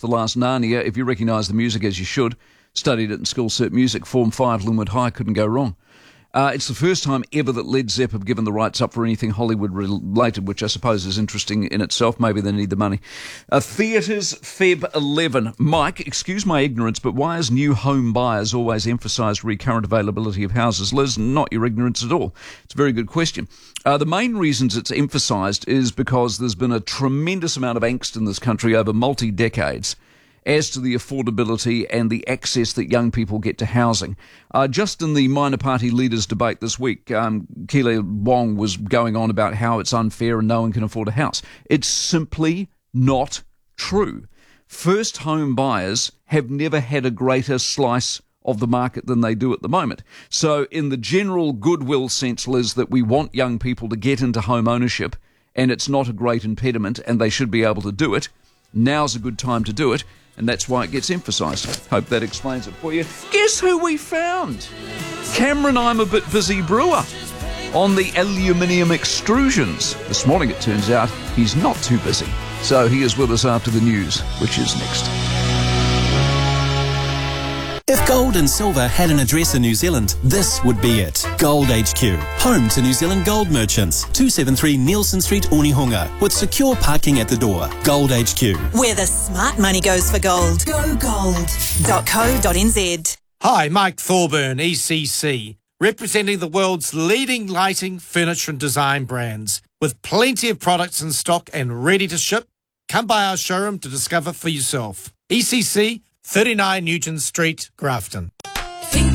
The Last Narnia. If you recognise the music as you should, studied it in School Cert Music, Form 5, Linwood High, couldn't go wrong. It's the first time ever that Led Zepp have given the rights up for anything Hollywood-related, which I suppose is interesting in itself. Maybe they need the money. Theatres, Feb 11. Mike, excuse my ignorance, but why is new home buyers always emphasised recurrent availability of houses? Liz, not your ignorance at all. It's a very good question. The main reasons it's emphasised is because there's been a tremendous amount of angst in this country over multi-decades as to the affordability and the access that young people get to housing. Just in the minor party leaders debate this week, Keely Wong was going on about how it's unfair and no one can afford a house. It's simply not true. First home buyers have never had a greater slice of the market than they do at the moment. So in the general goodwill sense, Liz, that we want young people to get into home ownership and it's not a great impediment and they should be able to do it, now's a good time to do it. And that's why it gets emphasised. Hope that explains it for you. Guess who we found? Cameron I'm a Bit Busy Brewer on the aluminium extrusions. This morning it turns out he's not too busy. So he is with us after the news, which is next. If gold and silver had an address in New Zealand, this would be it. Gold HQ, home to New Zealand gold merchants. 273 Nielsen Street, Onehunga, with secure parking at the door. Gold HQ. Where the smart money goes for gold. Go gold.co.nz. Hi, Mike Thorburn, ECC, representing the world's leading lighting, furniture and design brands. With plenty of products in stock and ready to ship, come by our showroom to discover for yourself. ECC, 39 Nugent Street, Grafton.